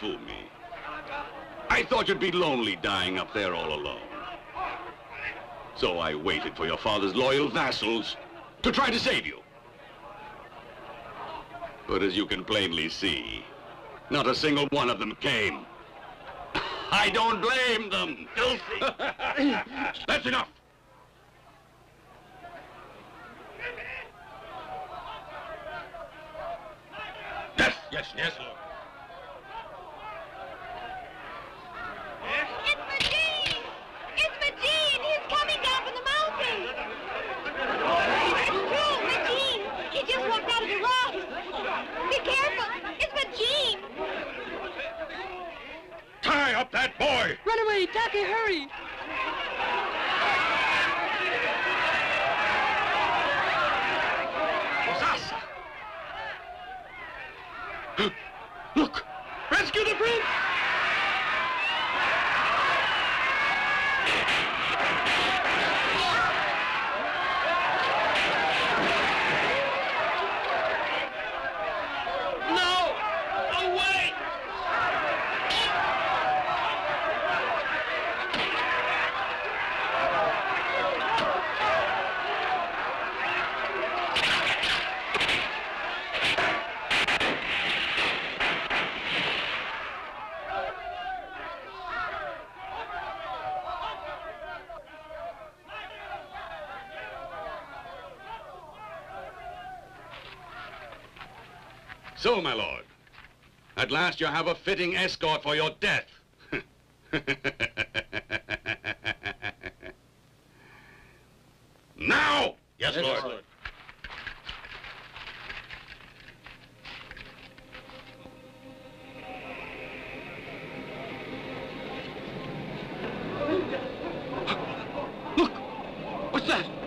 fool me. I thought you'd be lonely dying up there all alone. So I waited for your father's loyal vassals to try to save you. But as you can plainly see, not a single one of them came. I don't blame them. That's enough. Yes, yes, yes, Lord. It's Majin! It's Majin! He's coming down from the mountain! It's true, Majin! He just walked out of the rocks! Be careful! It's Majin! Tie up that boy! Run away, Take, hurry! Look! Rescue the prince! No! Away! So, my lord, at last you have a fitting escort for your death. Now! Yes, Lord. Look! What's that?